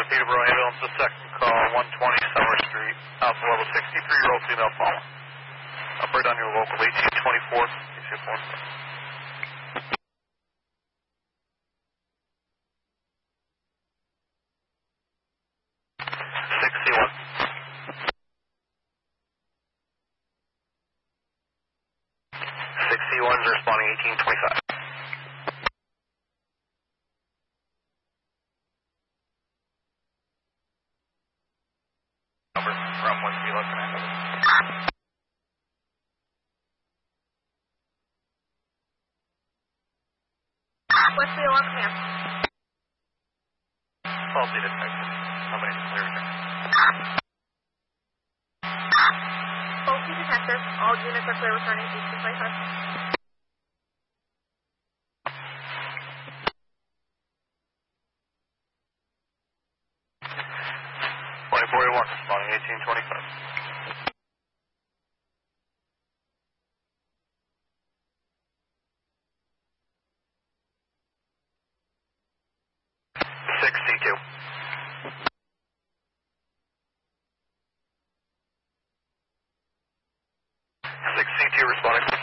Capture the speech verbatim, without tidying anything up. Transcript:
Peterborough ambulance, the second call, one twenty Summer Street, Alpha level sixty-three-year-old female fallen. Upward on your local eighteen twenty-four, eighteen twenty-four. six C one. six C one's responding eighteen twenty-five. Number from what's he looking at? What's the alarm command? Faulty detected. Somebody's clear here. Faulty detected. All units are clear returning eighteen twenty-five. twenty forty-one, responding eighteen twenty-five. six C two. six C two responding.